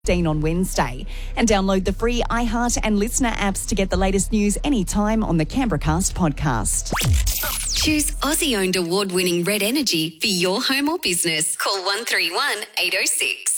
on Wednesday. And download the free iHeart and Listener apps to get the latest news anytime on the Canberracast podcast. Choose Aussie-owned award-winning Red Energy for your home or business. Call 131 806.